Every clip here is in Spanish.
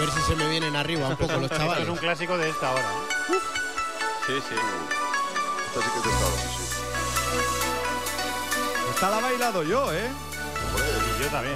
ver si se me vienen arriba un poco los chavales. Esto es un clásico de esta hora. Sí. Esta sí que es de esta hora, sí. Esta la he bailado yo, ¿eh? Y yo también.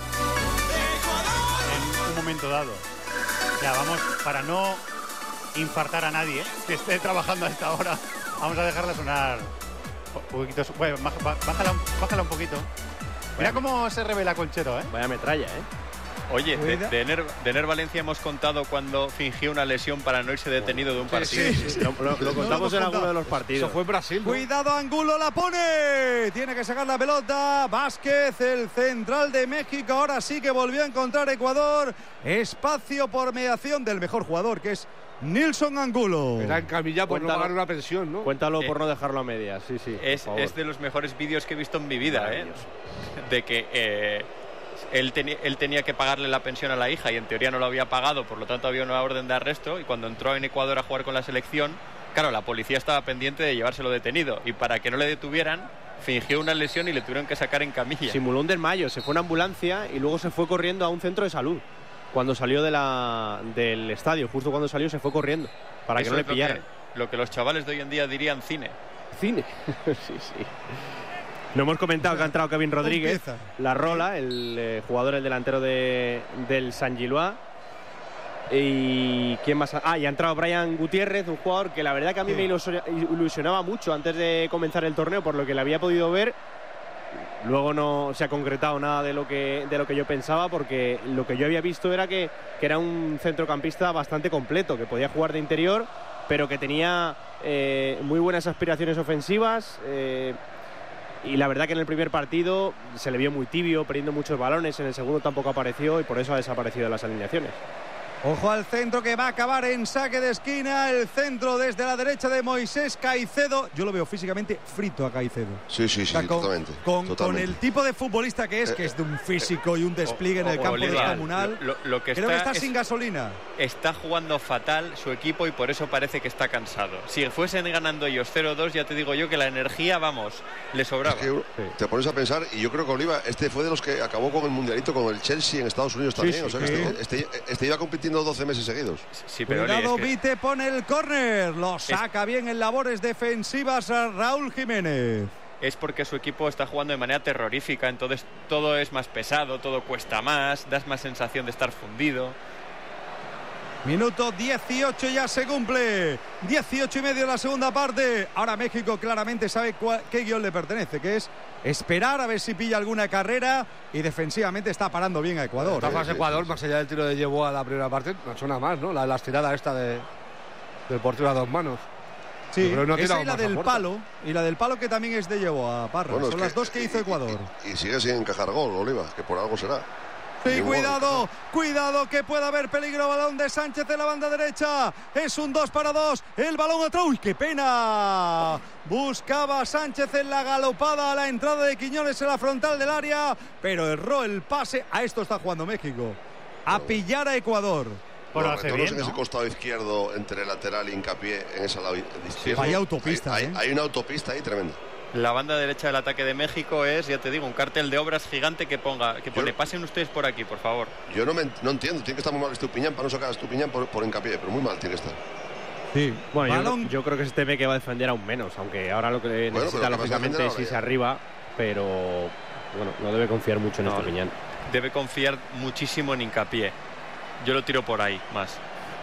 En un momento dado. Ya, vamos, para no infartar a nadie que esté trabajando a esta hora, vamos a dejarla sonar un poquito. Bueno, bájala un poquito. Mira cómo se revela Conchero, ¿eh? Vaya metralla, Oye, de Ener Valencia hemos contado cuando fingió una lesión para no irse detenido de un partido. Sí. Lo contamos en alguno de los partidos. Eso fue en Brasil, ¿no? Cuidado, Angulo la pone. Tiene que sacar la pelota. Vázquez, el central de México. Ahora sí que volvió a encontrar Ecuador. Espacio por mediación del mejor jugador, que es Nilson Angulo. Era en camilla por no pagar una pensión, ¿no? Cuéntalo por no dejarlo a medias. Sí. Es de los mejores vídeos que he visto en mi vida, de que él tenía que pagarle la pensión a la hija y en teoría no lo había pagado, por lo tanto había una orden de arresto, y cuando entró en Ecuador a jugar con la selección, claro, la policía estaba pendiente de llevárselo detenido, y para que no le detuvieran fingió una lesión y le tuvieron que sacar en camilla. Simuló un desmayo, se fue a una ambulancia y luego se fue corriendo a un centro de salud. Cuando salió del estadio, justo cuando salió, se fue corriendo para que no le pillaran. Lo que los chavales de hoy en día dirían cine. ¿Cine? Sí. No hemos comentado que ha entrado Kevin Rodríguez, la Rola, el jugador, el delantero del San Gilois. ¿Y quién más? Y ha entrado Brian Gutiérrez, un jugador que la verdad que a mí me ilusionaba mucho antes de comenzar el torneo, por lo que le había podido ver. Luego no se ha concretado nada de lo que yo pensaba, porque lo que yo había visto era que era un centrocampista bastante completo, que podía jugar de interior, pero que tenía muy buenas aspiraciones ofensivas. Y la verdad que en el primer partido se le vio muy tibio, perdiendo muchos balones. En el segundo tampoco apareció y por eso ha desaparecido de las alineaciones. Ojo al centro que va a acabar en saque de esquina. El centro desde la derecha de Moisés Caicedo. Yo lo veo físicamente frito a Caicedo. Sí, totalmente. Con el tipo de futbolista que es de un físico y un despliegue en el campo descomunal. Creo que está sin gasolina. Está jugando fatal su equipo y por eso parece que está cansado. Si fuesen ganando ellos 0-2, ya te digo yo que la energía, le sobraba. Es que te pones a pensar, y yo creo que Oliva, este fue de los que acabó con el mundialito con el Chelsea en Estados Unidos también. Este iba compitiendo 12 meses seguidos. Sí, pero cuidado, Vite pone el córner. Lo saca bien en labores defensivas a Raúl Jiménez. Es porque su equipo está jugando de manera terrorífica, entonces todo es más pesado, todo cuesta más, das más sensación de estar fundido. Minuto 18 ya se cumple. 18:30 de la segunda parte. Ahora México claramente sabe qué guión le pertenece, que es esperar a ver si pilla alguna carrera, y defensivamente está parando bien a Ecuador. Ecuador, más allá del tiro de Yeboah a la primera parte, no ha hecho nada más, ¿no? La estirada esta del portero a dos manos. Sí, esa y la del palo, que también es de Yeboah, Parra. Son las dos que hizo Ecuador. Y sigue sin encajar gol, Oliva, que por algo será. Sí, cuidado que puede haber peligro. Balón de Sánchez en la banda derecha. Es un 2-2. El balón atrás. ¡Uy, qué pena! Buscaba Sánchez en la galopada a la entrada de Quiñones en la frontal del área, pero erró el pase. A esto está jugando México. A pillar a Ecuador. Bueno, en ese costado izquierdo entre lateral e Hincapié en esa lado izquierdo. Vaya autopista, hay una autopista ahí tremenda. La banda derecha del ataque de México es, ya te digo, un cartel de obras gigante que pone pasen ustedes por aquí, por favor. Yo no entiendo, tiene que estar muy mal Estupiñán para no sacar a Estupiñán por Hincapié, pero muy mal tiene que estar. Sí, bueno, yo creo que se teme que va a defender aún menos, aunque ahora lo que necesita lógicamente es irse arriba, pero bueno, no debe confiar mucho en Estupiñán. Debe confiar muchísimo en Hincapié. Yo lo tiro por ahí más.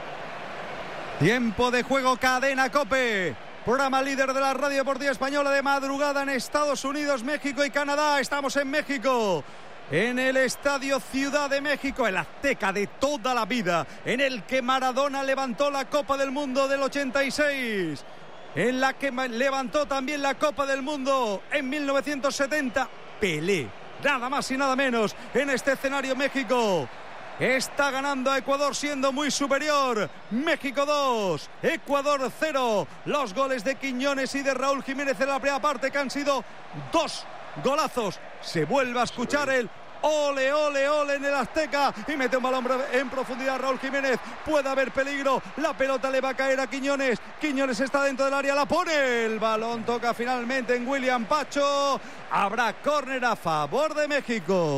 Tiempo de juego, Cadena COPE. Programa líder de la radio deportiva española de madrugada en Estados Unidos, México y Canadá. Estamos en México, en el Estadio Ciudad de México, el Azteca de toda la vida, en el que Maradona levantó la Copa del Mundo del 86, en la que levantó también la Copa del Mundo en 1970 Pelé. Nada más y nada menos. En este escenario México está ganando a Ecuador siendo muy superior. México 2, Ecuador 0. Los goles de Quiñones y de Raúl Jiménez en la primera parte, que han sido 2 golazos. Se vuelve a escuchar el ole, ole, ole en el Azteca y mete un balón en profundidad Raúl Jiménez. Puede haber peligro. La pelota le va a caer a Quiñones. Quiñones está dentro del área, la pone. El balón toca finalmente en William Pacho. Habrá córner a favor de México.